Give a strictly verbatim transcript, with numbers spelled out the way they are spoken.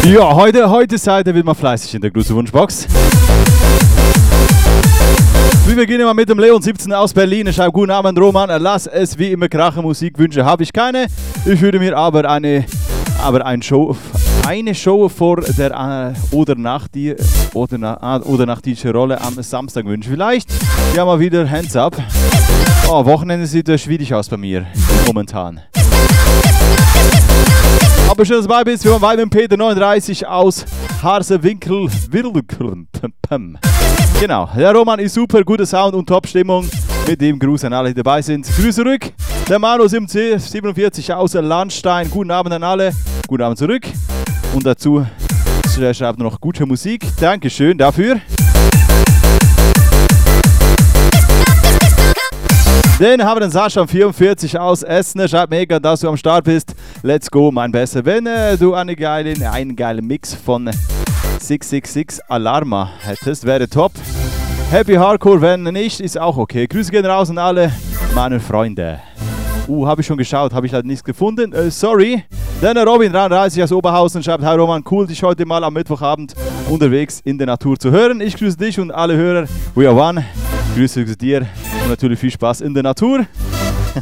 Ja, heute, heute seid ihr wieder mal fleißig in der großen Wunschbox. Wir beginnen mal mit dem Leon siebzehn aus Berlin. Er schreibt: Guten Abend Roman, lass es wie immer krachen, Musikwünsche habe ich keine. Ich würde mir aber eine, aber ein Show, eine Show vor der äh, oder nach die oder, na, oder nach dieser Rolle am Samstag wünschen. Vielleicht ja mal wieder Hands Up. Oh, Wochenende sieht äh, schwierig aus bei mir momentan. Aber schön, dass du dabei bist. Wir waren beim Peter neununddreißig aus Harsewinkel. Genau, der Roman ist super, guter Sound und Top-Stimmung. Mit dem Gruß an alle, die dabei sind. Grüße zurück. Der Manu siebenundvierzig aus Landstein. Guten Abend an alle. Guten Abend zurück. Und dazu schreibt noch gute Musik. Dankeschön dafür. Den haben wir den Sascha vierundvierzig aus Essen. Er schreibt: mega, dass du am Start bist. Let's go, mein Besser. Wenn äh, du eine geile, einen geilen Mix von sechs sechs sechs Alarma hättest, wäre top. Happy Hardcore, wenn nicht, ist auch okay. Grüße gehen raus an alle meine Freunde. Uh, habe ich schon geschaut, habe ich halt nichts gefunden. Äh, sorry. Dann Robin dreiunddreißig aus Oberhausen schreibt: Hi Roman, cool, dich heute mal am Mittwochabend unterwegs in der Natur zu hören. Ich grüße dich und alle Hörer. We are one. Grüße dir und natürlich viel Spaß in der Natur.